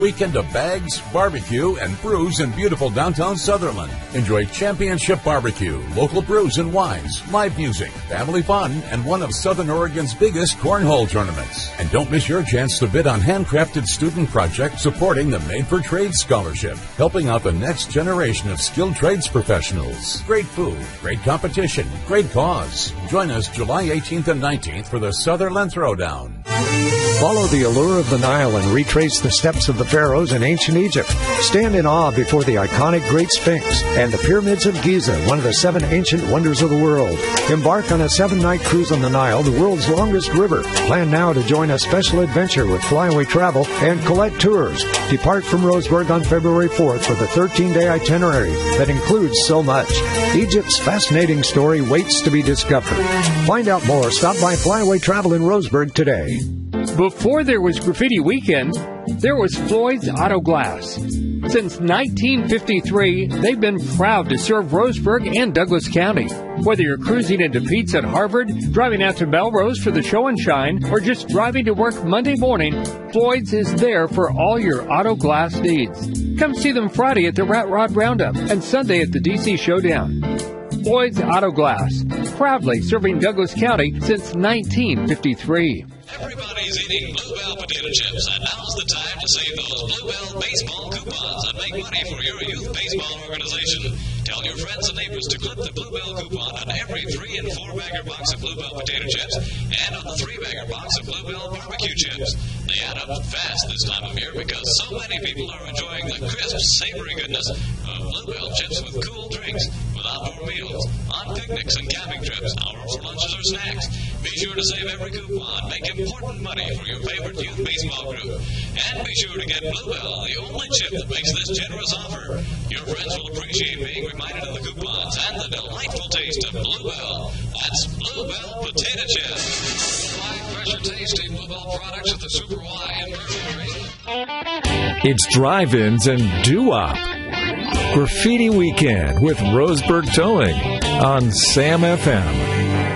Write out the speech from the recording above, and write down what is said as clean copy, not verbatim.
Weekend of bags, barbecue, and brews in beautiful downtown Sutherland. Enjoy championship barbecue, local brews and wines, live music, family fun, and one of Southern Oregon's biggest cornhole tournaments. And don't miss your chance to bid on handcrafted student projects supporting the Made for Trades Scholarship, helping out the next generation of skilled trades professionals. Great food, great competition, great cause. Join us July 18th and 19th for the Sutherland Throwdown. Follow the allure of the Nile and retrace the steps of the pharaohs in ancient Egypt. Stand in awe before the iconic Great Sphinx and the pyramids of Giza, one of the 7 ancient wonders of the world. Embark on a 7-night cruise on the Nile, the world's longest river. Plan now to join a special adventure with Flyaway Travel and Colette Tours. Depart from Roseburg on February 4th for the 13-day itinerary that includes so much. Egypt's fascinating story waits to be discovered. Find out more. Stop by Flyaway Travel in Roseburg today. Before there was Graffiti Weekend, there was Floyd's Auto Glass. Since 1953, they've been proud to serve Roseburg and Douglas County. Whether you're cruising into Pete's at Harvard, driving out to Melrose for the show and shine, or just driving to work Monday morning, Floyd's is there for all your auto glass needs. Come see them Friday at the Rat Rod Roundup and Sunday at the DC Showdown. Floyd's Auto Glass, proudly serving Douglas County since 1953. Everybody's eating Bluebell potato chips, and now's the time to save those Bluebell baseball coupons and make money for your youth baseball organization. Tell your friends and neighbors to clip the Bluebell coupon on every 3- and 4-bagger box of Bluebell potato chips and on the 3-bagger box of Bluebell barbecue chips. They add up fast this time of year because so many people are enjoying the crisp, savory goodness of Bluebell chips with cool drinks, with outdoor meals, on picnics and camping trips, or for lunches or snacks. Be sure to save every coupon. Make important money for your favorite youth baseball group. And be sure to get Bluebell, the only chip that makes this generous offer. Your friends will appreciate being reminded of the coupons and the delightful taste of Bluebell. That's Bluebell potato chips. Find fresher tasting Bluebell products at the Super Y in Burberry. It's drive-ins and doo-wop. Graffiti Weekend with Roseburg Towing on Sam FM.